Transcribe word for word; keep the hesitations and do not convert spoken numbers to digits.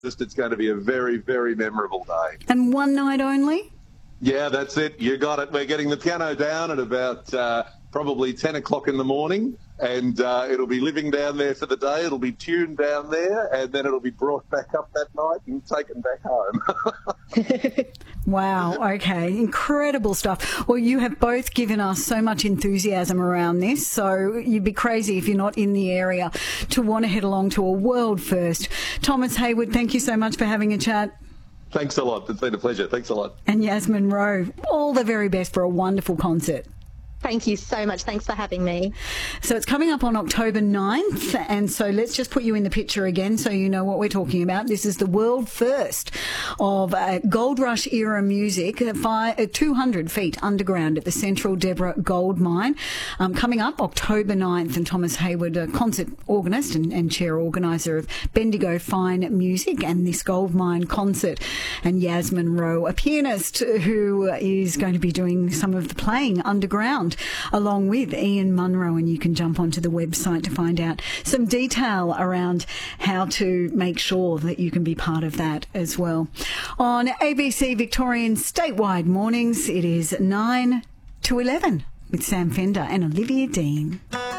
Just it's going to be a very, very memorable day. And one night only? Yeah, that's it. You got it. We're getting the piano down at about uh, probably ten o'clock in the morning, and uh, it'll be living down there for the day. It'll be tuned down there, and then it'll be brought back up that night and taken back home. Wow, okay, incredible stuff. Well, you have both given us so much enthusiasm around this, so you'd be crazy if you're not in the area to want to head along to a world first. Thomas Hayward, thank you so much for having a chat. Thanks a lot. It's been a pleasure. Thanks a lot. And Yasmin Rowe, all the very best for a wonderful concert. Thank you so much. Thanks for having me. So it's coming up on October ninth, and so let's just put you in the picture again so you know what we're talking about. This is the world first of uh, Gold Rush era music, uh, five, uh, two hundred feet underground at the Central Deborah Gold Mine. Um, coming up October ninth, and Thomas Hayward, a concert organist and, and chair organiser of Bendigo Fine Music and this gold mine concert, and Yasmin Rowe, a pianist who is going to be doing some of the playing underground, along with Ian Munro, and you can jump onto the website to find out some detail around how to make sure that you can be part of that as well. On A B C Victorian Statewide Mornings, it is nine to eleven with Sam Fender and Olivia Dean.